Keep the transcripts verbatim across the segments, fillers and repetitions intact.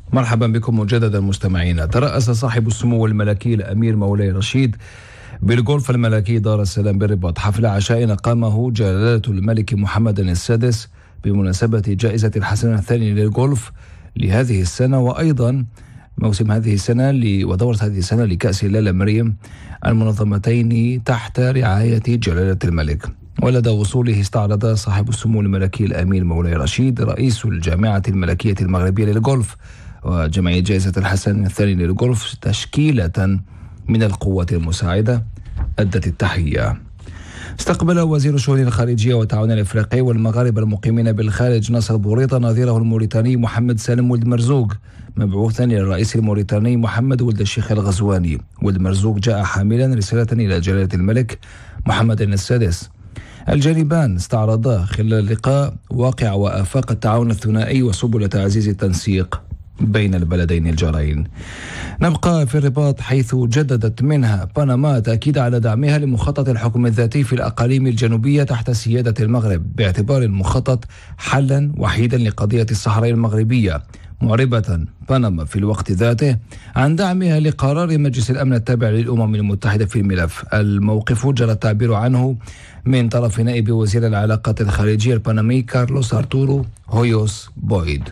مرحبا بكم مجددا مستمعينا. ترأس صاحب السمو الملكي الأمير مولاي رشيد بالغولف الملكي دار السلام بالرباط حفل عشاء قامه جلالة الملك محمد السادس بمناسبة جائزة الحسن الثاني للغولف لهذه السنة، وأيضا موسم هذه السنة ودورة هذه السنة لكأس لالا مريم، المنظمتين تحت رعاية جلالة الملك. ولدى وصوله استعرض صاحب السمو الملكي الأمير مولاي رشيد رئيس الجامعة الملكية المغربية للغولف وجمعية جائزة الحسن الثاني للغولف تشكيلة من القوات المساعدة أدت التحية. استقبل وزير الشؤون الخارجية والتعاون الأفريقي والمغاربة المقيمين بالخارج ناصر بوريطة نظيره الموريتاني محمد سالم ولد مرزوق مبعوثا للرئيس الموريتاني محمد ولد الشيخ الغزواني. ولد مرزوق جاء حاملا رسالة إلى جلالة الملك محمد السادس. الجانبان استعرضا خلال اللقاء واقع وآفاق التعاون الثنائي وسبل تعزيز التنسيق بين البلدين الجارين. نبقى في الرباط حيث جددت منها بنما تأكيد على دعمها لمخطط الحكم الذاتي في الأقاليم الجنوبية تحت سيادة المغرب باعتبار المخطط حلا وحيدا لقضية الصحراء المغربية، معربة بنما في الوقت ذاته عن دعمها لقرار مجلس الأمن التابع للأمم المتحدة في الملف. الموقف جرى التعبير عنه من طرف نائب وزير العلاقات الخارجية البنمي كارلوس أرتورو هويوس بويد.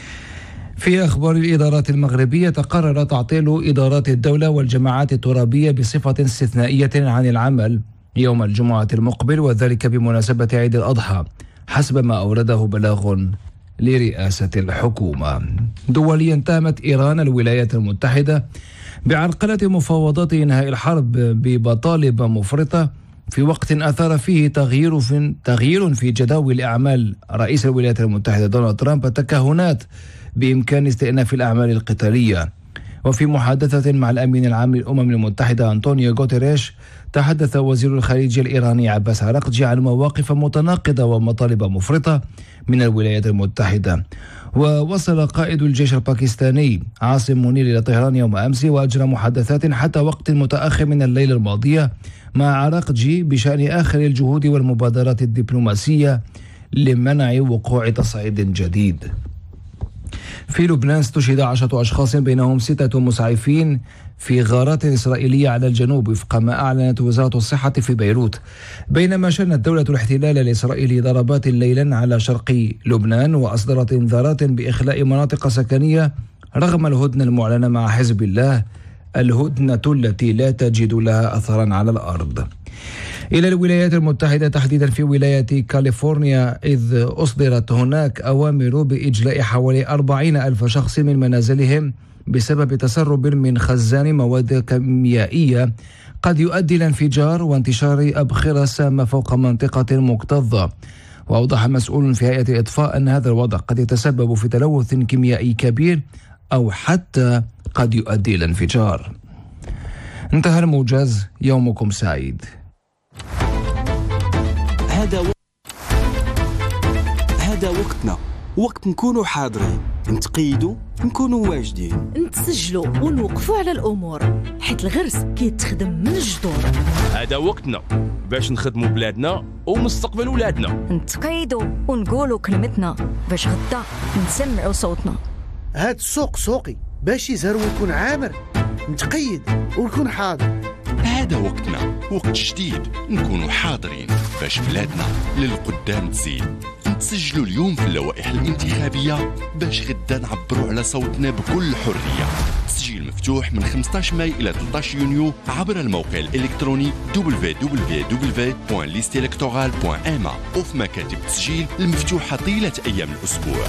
في أخبار الإدارات المغربية، تقرر تعطيل إدارات الدولة والجماعات الترابية بصفة استثنائية عن العمل يوم الجمعة المقبل، وذلك بمناسبة عيد الأضحى حسب ما أورده بلاغ لرئاسة الحكومة. دوليا اتهمت إيران الولايات المتحدة بعرقلة مفاوضات إنهاء الحرب بمطالب مفرطة في وقت أثار فيه تغيير في تغيير في جداول أعمال رئيس الولايات المتحدة دونالد ترامب التكهنات بإمكان استئناف الأعمال القتالية. وفي محادثة مع الأمين العام للأمم المتحدة أنطونيو غوتيريش، تحدث وزير الخارجية الإيراني عباس عراقجي عن مواقف متناقضة ومطالب مفرطة من الولايات المتحدة. ووصل قائد الجيش الباكستاني عاصم منير إلى طهران يوم أمس وأجرى محادثات حتى وقت متأخر من الليلة الماضية مع عراقجي بشأن آخر الجهود والمبادرات الدبلوماسية لمنع وقوع تصعيد جديد. في لبنان استشهد عشرة أشخاص بينهم ستة مسعفين في غارات إسرائيلية على الجنوب وفق ما أعلنت وزارة الصحة في بيروت، بينما شنت دولة الاحتلال الإسرائيلي ضربات ليلا على شرق لبنان وأصدرت انذارات بإخلاء مناطق سكنية رغم الهدنة المعلنة مع حزب الله، الهدنة التي لا تجد لها أثرا على الأرض. إلى الولايات المتحدة تحديدا في ولاية كاليفورنيا، إذ أصدرت هناك أوامر بإجلاء حوالي أربعين ألف شخص من منازلهم بسبب تسرب من خزان مواد كيميائية قد يؤدي إلى انفجار وانتشار أبخرة سامة فوق منطقة مكتظة. وأوضح مسؤول في هيئة الإطفاء أن هذا الوضع قد يتسبب في تلوث كيميائي كبير أو حتى قد يؤدي إلى انفجار. انتهى الموجز، يومكم سعيد. هذا و... هذا وقتنا، وقت نكونوا حاضرين، نتقيدوا، نكونوا واجدين، نتسجلوا ونوقفوا على الأمور، حيت الغرس كيتخدم من الجذور. هذا وقتنا باش نخدموا بلادنا ومستقبل ولادنا، نتقيدوا ونقولوا كلمتنا باش غدا نسمعوا صوتنا. هاد السوق سوقي باش يزهر ويكون عامر، نتقيد ونكون حاضر. هذا وقتنا، وقت جديد نكونوا حاضرين باش بلادنا للقدام تزيد. نتسجلوا اليوم في اللوائح الانتخابية باش غدا نعبروا على صوتنا بكل حرية. تسجيل مفتوح من خمسة عشر ماي إلى ثلاثة عشر يونيو عبر الموقع الإلكتروني دبليو دبليو دبليو دوت ليست إلكتورال دوت إم إيه وفي مكاتب التسجيل المفتوحة طيلة أيام الأسبوع.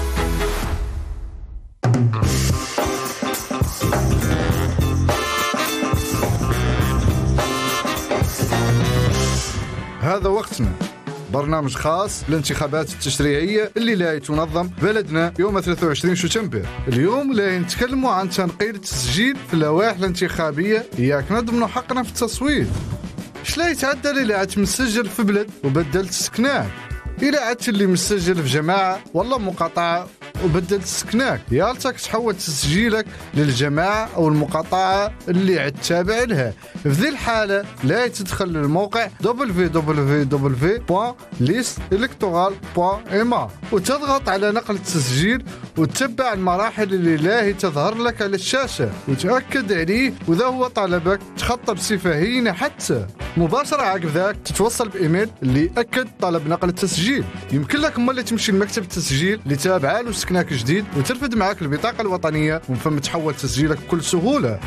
هذا وقتنا، برنامج خاص للانتخابات التشريعية اللي لا تنظم بلدنا يوم ثلاثة وعشرين شتنبر. اليوم لا نتكلموا عن تنقيل التسجيل في اللوائح الانتخابية، إياك نضمنوا حقنا في التصويت. شلا يتعدل إلا عدت مسجل في بلد وبدلت سكناك، إلا عدت اللي مسجل في جماعة والله مقاطعة وبدلت سكناك، يالتك تحول تسجيلك للجماعة أو المقاطعة اللي عد تابع لها. في ذي الحالة لا تدخل للموقع دبليو دبليو دبليو دوت ليست إلكتورال دوت إم إيه وتضغط على نقل التسجيل وتتبع المراحل اللي لاهي تظهر لك على الشاشة وتأكد عليه، وإذا هو طلبك تخطى بصفة هينة حتى مباشرة عقب ذاك تتوصل بإيميل اللي يأكد طلب نقل التسجيل. يمكن لك مولي تمشي لمكتب التسجيل اللي تابعه له سكناك جديد وترفد معاك البطاقة الوطنية ومن ثم تحول تسجيلك بكل سهولة.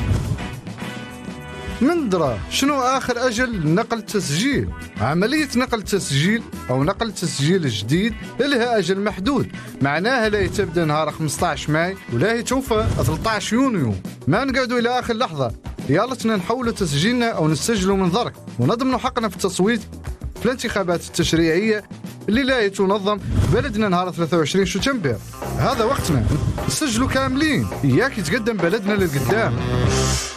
من درا شنو آخر أجل نقل التسجيل؟ عملية نقل التسجيل أو نقل التسجيل الجديد لها أجل محدود، معناها لا تبدأ نهار خمسة عشر ماي ولا توفى ثلاثة عشر يونيو. ما نقعدوا إلى آخر لحظة، يالتنا نحولوا تسجيلنا أو نسجلوا من درك ونضمنوا حقنا في التصويت في الانتخابات التشريعية اللي لا تنظم بلدنا نهار ثلاثة وعشرين شتنبر. هذا وقتنا نسجلوا كاملين، إياك يتقدم بلدنا للقدام.